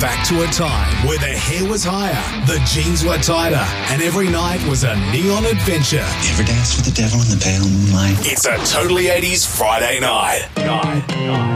back to a time where the hair was higher, the jeans were tighter, and every night was a neon adventure. You ever danced with the devil in the pale moonlight? It's a Totally 80s Friday night.